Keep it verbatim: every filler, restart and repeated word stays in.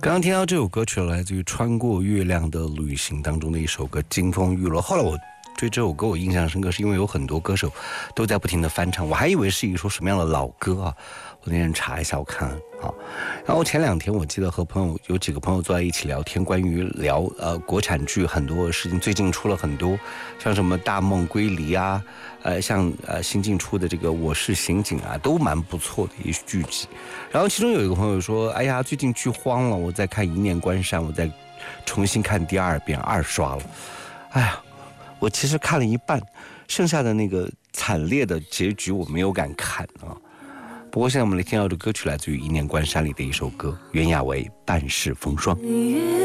刚刚听到这首歌曲来自于《穿过月亮的旅行》当中的一首歌《金风玉露》。后来我对这首歌我印象深刻，是因为有很多歌手都在不停的翻唱，我还以为是一首什么样的老歌啊。我那天查一下，我看啊，然后前两天我记得和朋友有几个朋友坐在一起聊天，关于聊呃国产剧很多事情，最近出了很多，像什么《大梦归离》啊，呃像呃新近出的这个《我是刑警》啊，都蛮不错的一剧集。然后其中有一个朋友说，哎呀，最近剧荒了，我在看《一念关山》，我再重新看第二遍，二刷了。哎呀，我其实看了一半，剩下的那个惨烈的结局我没有敢看啊。不过现在我们来听到的歌曲来自于《一念关山》里的一首歌，袁娅维《半世风霜》。